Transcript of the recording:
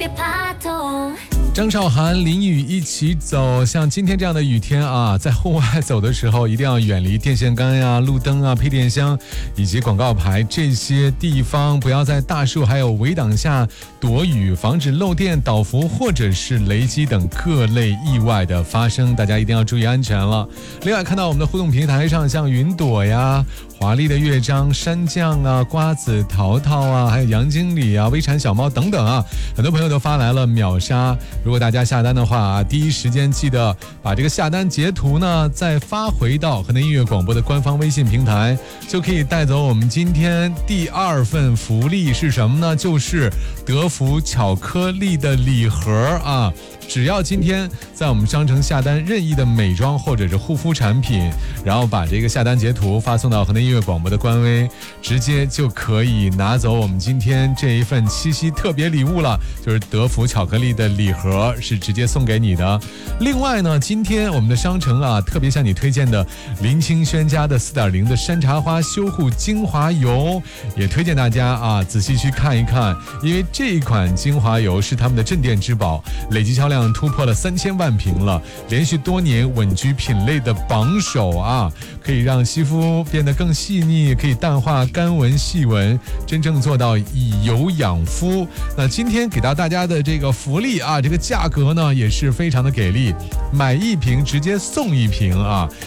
张韶涵、林雨一起走，像今天这样的雨天啊，在户外走的时候一定要远离电线杆呀、路灯啊、配电箱以及广告牌这些地方，不要在大树还有围挡下躲雨，防止漏电、倒伏或者是雷击等各类意外的发生，大家一定要注意安全了。另外看到我们的互动平台上，像云朵呀、华丽的乐章、山酱啊、瓜子、淘淘啊，还有杨经理啊、微馋小猫等等啊，很多朋友都发来了秒杀。如果大家下单的话啊，第一时间记得把这个下单截图呢再发回到河南音乐广播的官方微信平台，就可以带走我们今天第2份福利是什么呢？就是德芙巧克力的礼盒啊。只要今天在我们商城下单任意的美妆或者是护肤产品，然后把这个下单截图发送到河南音乐广播的官微，直接就可以拿走我们今天这一份七夕特别礼物了，就是德芙巧克力的礼盒，是直接送给你的。另外呢，今天我们的商城啊，特别向你推荐的林清轩家的4.0的山茶花修护精华油，也推荐大家啊仔细去看一看，因为这一款精华油是他们的镇店之宝，累计销量突破了3000万瓶了，连续多年稳居品类的榜首啊，可以让肌肤变得更细腻，可以淡化干纹细纹，真正做到以油养肤。那今天给到大家的这个福利啊，这个价格呢也是非常的给力，买1瓶直接送1瓶啊，